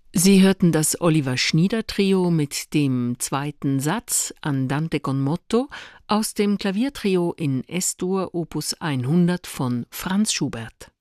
Sie hörten das Oliver-Schnieder-Trio mit dem zweiten Satz Andante con moto aus dem Klaviertrio in Es-Dur Opus 100 von Franz Schubert.